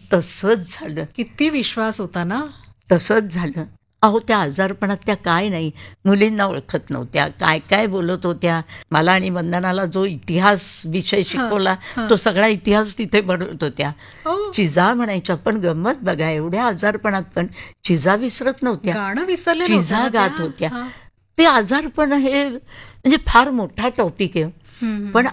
तसंच झालं. किती विश्वास होता ना. तसंच झालं. अहो, त्या आजारपणात त्या काय नाही, मुलींना ओळखत नव्हत्या, काय काय बोलत होत्या. मला आणि वंदनाला जो इतिहास विषय शिकवला तो सगळा इतिहास तिथे बनवत होत्या. चिजा म्हणायच्या. पण गंमत बघा, एवढ्या आजारपणात पण चिजा विसरत नव्हत्या, गाणं विसरले चिजा गात होत्या. ते आजारपण हे म्हणजे फार मोठा टॉपिक आहे. पण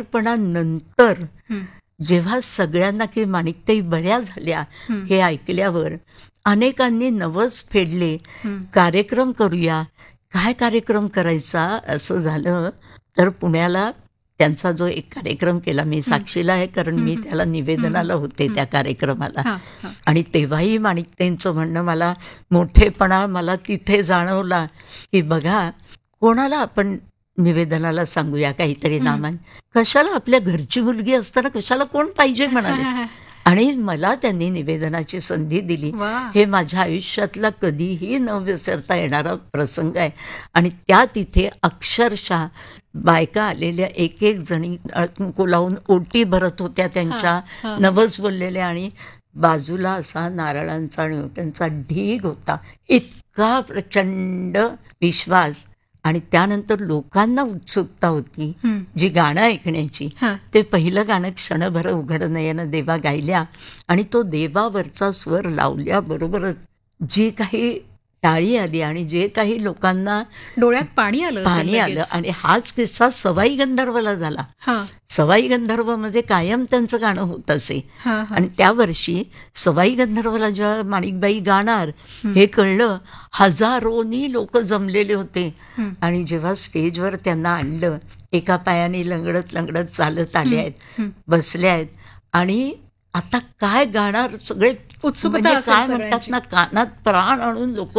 आजारपणानंतर जेव्हा सगळ्यांना की माणिकताई बऱ्या झाल्या हे ऐकल्यावर अनेकांनी नवस फेडले, कार्यक्रम करूया. काय कार्यक्रम करायचा असं झालं तर पुण्याला त्यांचा जो एक कार्यक्रम केला, मी साक्षीला आहे कारण मी त्याला निवेदनाला होते त्या कार्यक्रमाला. आणि तेव्हाही माणिकताईंचं म्हणणं मला मोठेपणा मला तिथे जाणवला की बघा, कोणाला आपण निवेदनाला सांगूया काहीतरी नामान, कशाला आपल्या घरची मुलगी असताना कशाला कोण पाहिजे म्हणाले. आणि मला त्यांनी निवेदनाची संधी दिली. हे माझ्या आयुष्यातला कधीही न विसरता येणारा प्रसंग आहे. आणि त्या तिथे अक्षरशः बायका आलेल्या एक एक जणी कुंकू लावून ओटी भरत होत्या त्यांच्या, नवस बोललेल्या, आणि बाजूला असा नारळांचा आणि ओट्यांचा ढीग होता. इतका प्रचंड विश्वास. आणि त्यानंतर लोकांना उत्सुकता होती जी गाणं ऐकण्याची. ते पहिलं गाणं क्षणभर उघड नयन देवा गायल्या, आणि तो देवावरचा स्वर लावल्याबरोबरच जी काही टाळी आली आणि जे काही लोकांना डोळ्यात पाणी आलं. आणि हाच किस्सा सवाई गंधर्वला झाला. सवाई गंधर्वमध्ये कायम त्यांचं गाणं होत असे. आणि त्या वर्षी सवाई गंधर्वला जेव्हा माणिकबाई गाणार हे कळलं, हजारोनी लोक जमलेले होते. आणि जेव्हा स्टेजवर त्यांना आणलं, एका पायाने लंगडत लंगडत चालत आले आहेत, बसले आहेत, आणि आता काय गाणार, सगळे उत्सुकता, काय म्हणतात ना, कानात प्राण आणून लोक.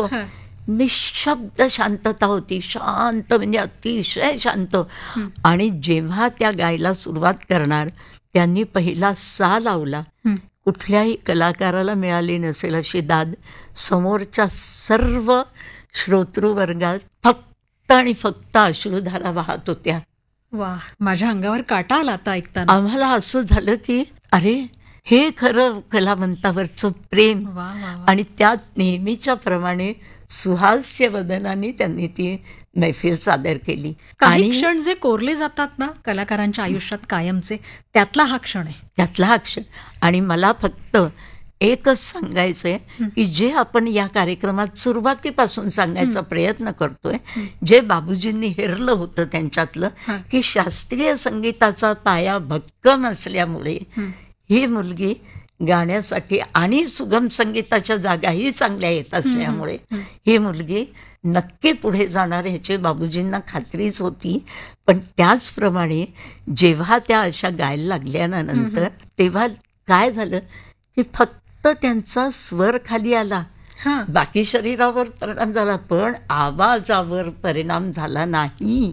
निशब्द शांतता होती, शांत म्हणजे अतिशय शांत. आणि जेव्हा त्या गायला सुरुवात करणार, त्यांनी पहिला सा लावला. कुठल्याही कलाकाराला मिळाली नसेल अशी दाद समोरच्या सर्व श्रोतृवर्गात फक्त आणि फक्त अश्रुधारा वाहत होत्या. वा, माझ्या अंगावर काटा आला आता ऐकताना. आम्हाला असं झालं की अरे, हे खरं कलावंतावरचं प्रेम. आणि त्यात नेहमीच्या प्रमाणे सुहास्य वदनाने त्यांनी ती मैफिल सादर केली. काही क्षण जे कोरले जातात ना कलाकारांच्या आयुष्यात कायमचे, त्यातला हा क्षण आहे. त्यातला हा क्षण. आणि मला फक्त एकच सांगायचंय की जे आपण या कार्यक्रमात सुरुवातीपासून सांगायचा प्रयत्न करतोय, जे बाबूजींनी हेरलं होतं त्यांच्यातलं, की शास्त्रीय संगीताचा पाया भक्कम असल्यामुळे ही मुलगी गाण्यासाठी आणि सुगम संगीताच्या जागाही चांगल्या येत असल्यामुळे ही मुलगी नक्की पुढे जाणार ह्याची बाबूजींना खात्रीच होती. पण त्याचप्रमाणे जेव्हा त्या अशा गायला लागल्यानंतर तेव्हा काय झालं की फक्त त्यांचा स्वर खाली आला, बाकी शरीरावर परिणाम झाला, पण आवाजावर परिणाम झाला नाही.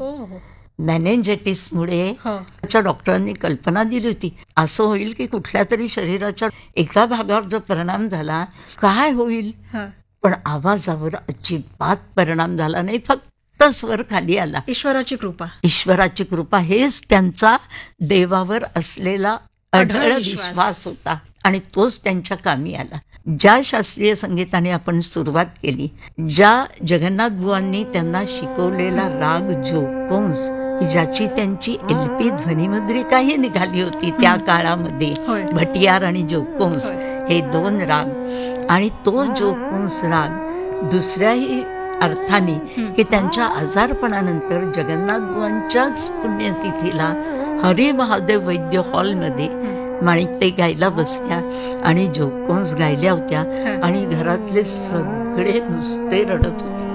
मेनिंजायटिसमुळे त्याच्या डॉक्टरांनी कल्पना दिली होती, असं होईल की कुठल्या तरी शरीराच्या एका भागावर जर परिणाम झाला काय होईल, पण आवाजावर अजिबात परिणाम झाला नाही, फक्त स्वर खाली आला. ईश्वराची कृपा. ईश्वराची कृपा हेच त्यांचा देवावर असलेला अढळ विश्वास होता, आणि तोच त्यांच्या कामी आला. ज्या शास्त्रीय संगीताने आपण सुरुवात केली, ज्या जगन्नाथ बुवांनी त्यांना शिकवलेला राग जोकोन्स, की ज्याची त्यांची LP ध्वनिमुद्रिकाही निघाली होती त्या काळामध्ये, भटियार आणि जोकोन्स हे 2 राग. आणि तो जोकोन्स राग दुसऱ्याही अर्थाने की त्यांच्या आजारपणानंतर जगन्नाथ बुवांच्याच पुण्यतिथीला हरी महादेव वैद्य हॉलमध्ये माणिकताई गायला बसल्या आणि जोकोन्स गायल्या होत्या, आणि घरातले सगळे नुसते रडत होते.